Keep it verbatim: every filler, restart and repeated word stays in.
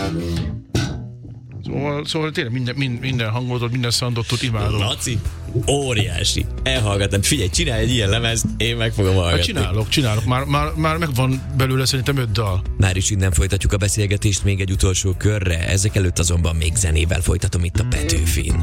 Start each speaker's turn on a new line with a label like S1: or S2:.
S1: Szóval, szóval tényleg minden, minden, minden hangodat, minden szandottot imádom.
S2: Laci, óriási. Elhallgatom. Figyelj, csinálj egy ilyen lemezt, én meg fogom hallgatni.
S1: Hát csinálok, csinálok. Már, már, már megvan belőle szerintem öt dal.
S2: Már is innen folytatjuk a beszélgetést még egy utolsó körre. Ezek előtt azonban még zenével folytatom itt a Petőfin.